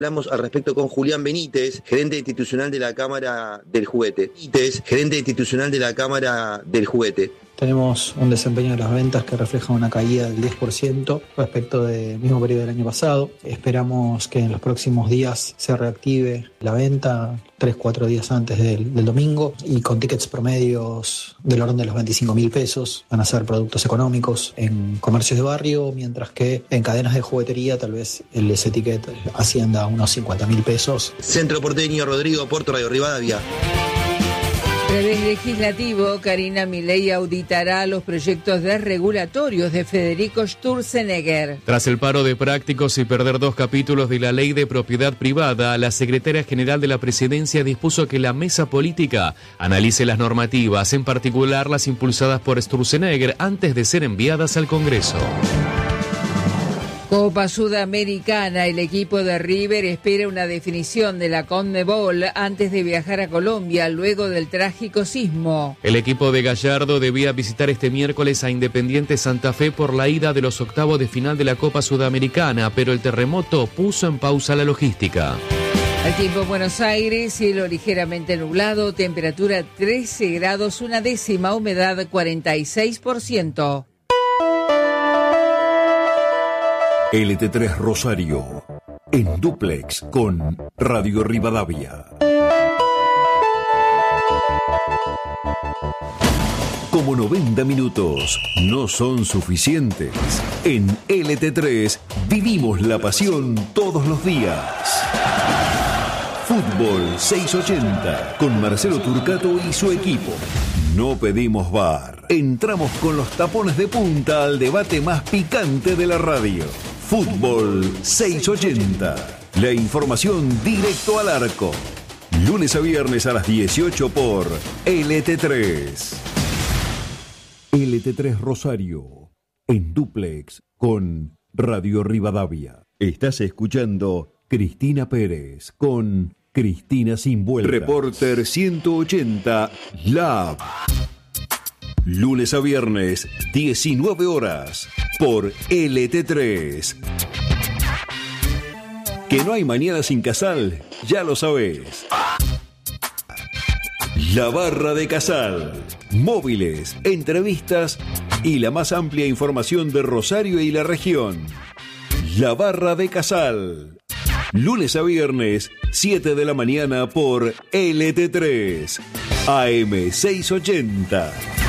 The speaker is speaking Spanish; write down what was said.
Hablamos al respecto con Julián Benítez, gerente institucional de la Cámara del Juguete. Tenemos un desempeño de las ventas que refleja una caída del 10% respecto del mismo periodo del año pasado. Esperamos que en los próximos días se reactive la venta 3-4 días antes del domingo y con tickets promedios del orden de los 25.000 pesos. Van a ser productos económicos en comercios de barrio, mientras que en cadenas de juguetería tal vez ese ticket ascienda a unos 50.000 pesos. Centro Porteño, Rodrigo Porto, Radio Rivadavia. Través legislativo, Karina Milei auditará los proyectos desregulatorios de Federico Sturzenegger. Tras el paro de prácticos y perder 2 capítulos de la Ley de Propiedad Privada, la secretaria general de la Presidencia dispuso que la mesa política analice las normativas, en particular las impulsadas por Sturzenegger, antes de ser enviadas al Congreso. Copa Sudamericana, el equipo de River espera una definición de la CONMEBOL antes de viajar a Colombia luego del trágico sismo. El equipo de Gallardo debía visitar este miércoles a Independiente Santa Fe por la ida de los octavos de final de la Copa Sudamericana, pero el terremoto puso en pausa la logística. El tiempo en Buenos Aires, cielo ligeramente nublado, temperatura 13 grados, 1/10, humedad 46%. LT3 Rosario, en dúplex con Radio Rivadavia. Como 90 minutos no son suficientes, en LT3 vivimos la pasión todos los días. Fútbol 680 con Marcelo Turcato y su equipo. No pedimos VAR. Entramos con los tapones de punta al debate más picante de la radio. Fútbol 680. La información directo al arco. Lunes a viernes a las 18 por LT3. LT3 Rosario. En dúplex con Radio Rivadavia. Estás escuchando Cristina Pérez con Cristina Sin Vueltas. Reporter 180 Lab. Lunes a viernes, 19 horas, por LT3. Que no hay mañana sin Casal, ya lo sabés. La Barra de Casal. Móviles, entrevistas y la más amplia información de Rosario y la región. La Barra de Casal. Lunes a viernes, 7 de la mañana por LT3. AM 680.